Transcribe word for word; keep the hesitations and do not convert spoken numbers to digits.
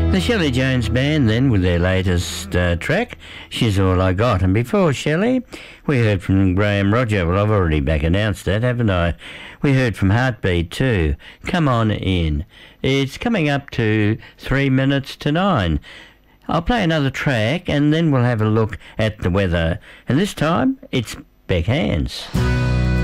The Shelley Jones Band then with their latest uh, track, She's All I Got. And before Shelley, we heard from Graham Roger. Well, I've already back announced that, haven't I? We heard from Heartbeat too, Come On In. It's coming up to three minutes to nine. I'll play another track and then we'll have a look at the weather. And this time, it's Beck Hands.